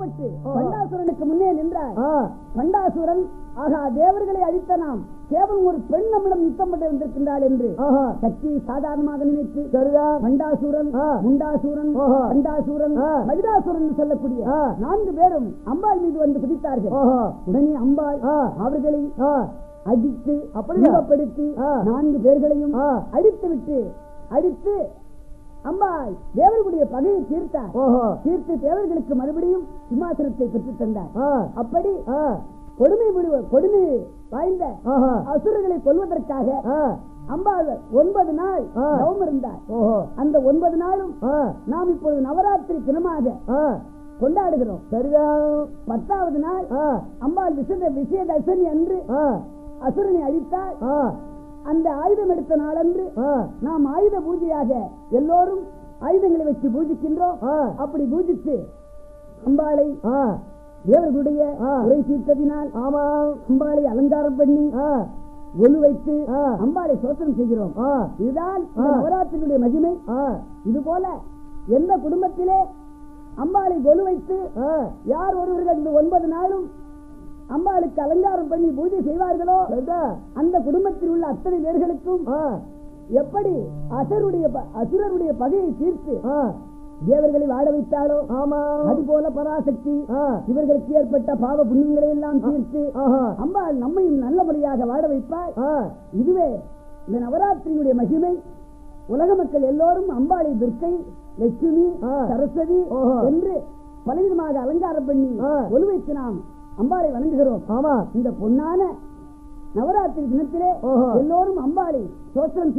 பார்த்து பண்டாசுரனுக்கு முன்னே நின்றார். பண்டாசுரன் ஆகா தேவர்களை அழித்த நாம் கேவலம் ஒரு பெண் நம்மிடம் யுத்தம் பண்ண வந்திருக்கின்றாள் என்று சக்தி சாதாரணமாக நினைத்து பண்டாசுரன், முண்டாசுரன், பண்டாசுரன், மகிடாசுரன் என்று சொல்லக்கூடிய 4 பேரும் அம்பாள் மீது வந்து குதித்தார்கள். உடனே அம்பாள் அவர்களை அடித்து அப்படிப்படுத்தி 4 பேர்களையும் அடித்து அம்பாள் தேவர்களுடைய பகையை தீர்த்து தேவர்களுக்கு மறுபடியும் சிம்மாசனத்தை பெற்று தந்தார். அப்படி கொடுமை வாய்ந்த அசுரர்களை கொல்வதற்காக அம்பாள் 9 நாள் தவம் இருந்தார். அந்த 9 நாளும் நாம் இப்பொழுது நவராத்திரி தினமாக கொண்டாடுகிறோம். 10வது நாள் அம்பாள் விஜயதசமி அன்று அசுரனை அழித்தால் அந்த ஆயுதம் எடுத்த நாளன்று நாம் ஆயுத பூஜையாக எல்லோரும் ஆயுதங்களை வச்சு பூஜிக்கின்றோம். அப்படி பூஜித்து அம்பாளை தேவர்களுடைய உரை தீர்த்ததினால் அம்பாளை அலங்காரம் பண்ணி ஒலு வைத்து அம்பாளை சோதனை செய்கிறோம். இதுதான் நவராத்திரியுடைய மகிமை. இது போல எந்த குடும்பத்திலே அம்பாளை ஒலு வைத்து யார் ஒருவர்கள் இந்த 9 நாளும் அம்பாளுக்கு அலங்காரம் பண்ணி பூஜை செய்வார்களோ அந்த குடும்பத்தில் உள்ள அத்தனை பேர்களுக்கும் எப்படி அசுரருடைய பகையை தீர்த்து தேவர்களை வாழ வைத்தாலோ அதுபோல பராசக்தி இவர்களுக்கு ஏற்பட்ட பாவ புண்ணியங்களை எல்லாம் தீர்த்து அம்பாள் நம்மையும் நல்ல முறையாக வாழ வைப்பாள். இதுவே இந்த நவராத்திரியுடைய மகிமை. உலக மக்கள் எல்லோரும் அம்பாளை துர்க்கை, லட்சுமி, சரஸ்வதி என்று பலவிதமாக அலங்காரம் பண்ணி ஒலு வைத்து நாம் அம்பாளை வணங்குகிறோம். இந்த பொன்னான நவராத்திரி தினத்திலே எல்லோரும் அம்பாளை சோத்திரம்